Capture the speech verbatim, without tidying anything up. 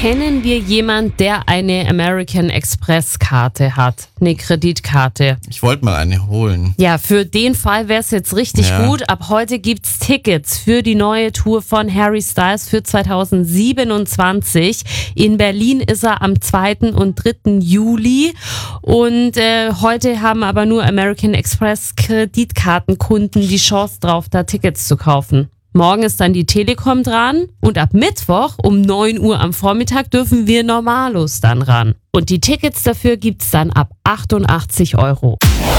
Kennen wir jemanden, der eine American Express Karte hat? Eine Kreditkarte. Ich wollte mal eine holen. Ja, für den Fall wäre es jetzt richtig Ja. gut. Ab heute gibt's Tickets für die neue Tour von Harry Styles für zweitausendsiebenundzwanzig. In Berlin ist er am zweiten und dritten Juli. Und äh, heute haben aber nur American Express Kreditkartenkunden die Chance drauf, da Tickets zu kaufen. Morgen ist dann die Telekom dran und ab Mittwoch um neun Uhr am Vormittag dürfen wir Normalos dann ran. Und die Tickets dafür gibt's dann ab achtundachtzig Euro.